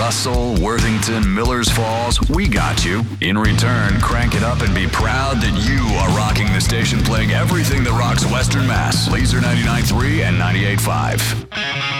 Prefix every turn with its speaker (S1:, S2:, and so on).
S1: Russell, Worthington, Millers Falls, we got you. In return, crank it up and be proud that you are rocking the station playing everything that rocks Western Mass. Laser 99.3 and 98.5.